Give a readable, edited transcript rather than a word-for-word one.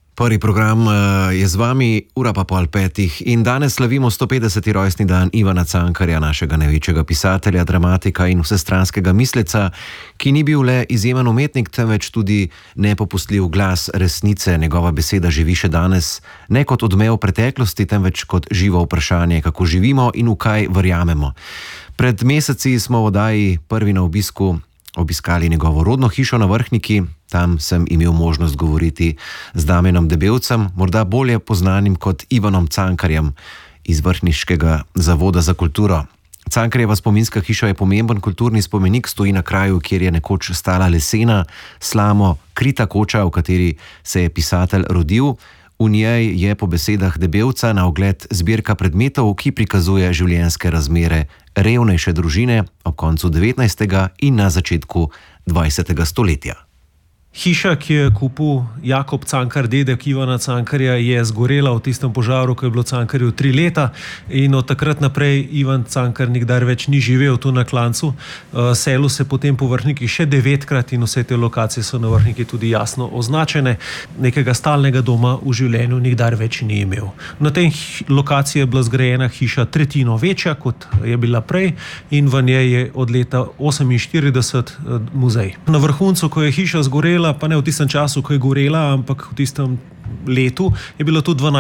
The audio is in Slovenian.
Prvi program je z vami, ura pa pol petih in danes slavimo 150. rojstni dan Ivana Cankarja, našega največjega pisatelja, dramatika in vsestranskega misleca, ki ni bil le izjemen umetnik, temveč tudi nepopustljiv glas resnice. Njegova beseda živi še danes, ne kot odmev preteklosti, temveč kot živo vprašanje, kako živimo in v kaj verjamemo. Pred meseci smo v oddaji Prvi na obisku obiskali njegovo rodno hišo na Vrhniki. Tam sem imel možnost govoriti z Damjanom Debevcem, morda bolje poznanim kot Ivanom Cankarjem iz Vrhniškega zavoda za kulturo. Cankarjeva spominska hiša je pomemben kulturni spomenik, stoji na kraju, kjer je nekoč stala lesena, slamo, krita koča, v kateri se je pisatelj rodil. V njej je po besedah Debevca na ogled zbirka predmetov, ki prikazuje življenjske razmere revnejše družine ob koncu 19. in na začetku 20. stoletja. Hiša, ki je kupil Jakob Cankar, dedek Ivana Cankarja, je zgorela v tistem požaru, ko je bilo Cankarju 3 leta, in od takrat naprej Ivan Cankar nikdar več ni živel tu na Klancu. Selil se potem po Vrhniki še 9-krat in vse te lokacije so na Vrhniki tudi jasno označene. Nekega stalnega doma v življenju nikdar več ni imel. Na tej lokaciji je bila zgrajena hiša tretjino večja, kot je bila prej, in v njej je od leta 1948 muzej. Na vrhuncu, ko je hiša zgorela, pa ne v tistem času, ko je gorela, ampak v tistem letu, je bilo tu 12